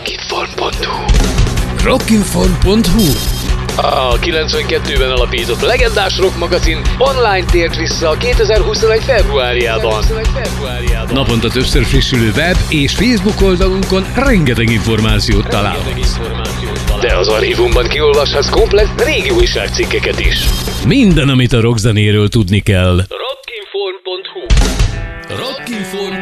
Rockinform.hu. Rockinform.hu. A 92-ben alapított legendás rock magazin online tért vissza a 2021 februárjában. Naponta többször frissülő web és Facebook oldalunkon rengeteg információt találhatsz. De az archívumban kiolvashatsz komplett régi újságcikkeket is. Minden, amit a rockzenéről tudni kell. Rockinform.hu. Rockinform.